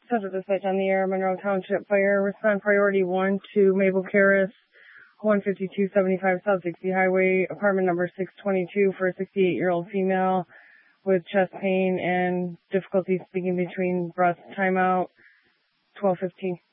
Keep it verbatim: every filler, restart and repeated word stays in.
Center Dispatch on the air, Monroe Township Fire. Respond priority one to Mabel Karras, one fifty-two seventy-five South Dixie Highway, apartment number six twenty-two, for a sixty-eight-year-old female with chest pain and difficulty speaking between breaths. Timeout, twelve fifteen.